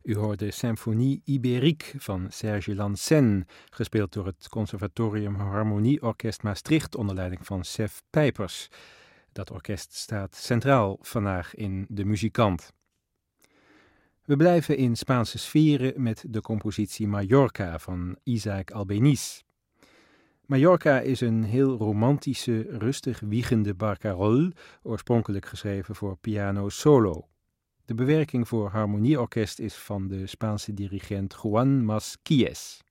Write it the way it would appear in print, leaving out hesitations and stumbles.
U hoorde Symphonie Ibérique van Serge Lansenne, gespeeld door het Conservatorium Harmonieorkest Maastricht onder leiding van Sef Pijpers. Dat orkest staat centraal vandaag in De Muzikant. We blijven in Spaanse sferen met de compositie Mallorca van Isaac Albéniz. Mallorca is een heel romantische, rustig wiegende barcarolle, oorspronkelijk geschreven voor piano solo. De bewerking voor harmonieorkest is van de Spaanse dirigent Juan Masquiez.